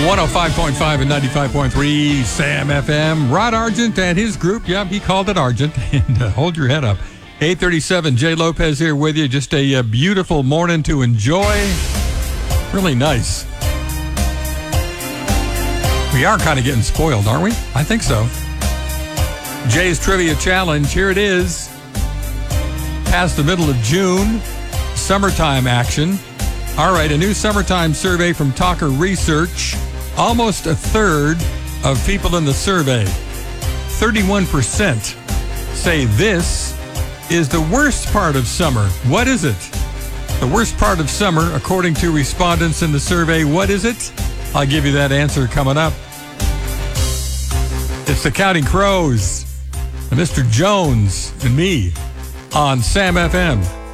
105.5 and 95.3 Sam FM. Rod Argent and his group. Yep, he called it Argent. And hold your head up. 8:37, Jay Lopez here with you. Just a beautiful morning to enjoy. Really nice. We are kind of getting spoiled, aren't we? I think so. Jay's Trivia Challenge. Here it is. Past the middle of June. Summertime action. All right, a new summertime survey from Talker Research. Almost a third of people in the survey, 31%, say this is the worst part of summer. What is it? The worst part of summer, according to respondents in the survey, what is it? I'll give you that answer coming up. It's the Counting Crows, and Mr. Jones and me on Sam FM.